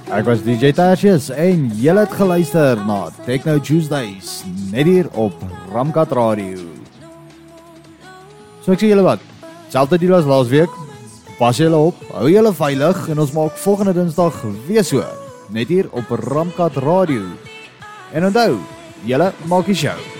Ek was DJ Tertius en julle het geluister na Techno Tuesdays, net hier op Ramkat Radio. So ek sê julle wat, selfde deal as laasweek, pas julle op, hou julle veilig en ons maak volgende Dinsdag weer so, net hier op Ramkat Radio. En onthou, julle maak die show.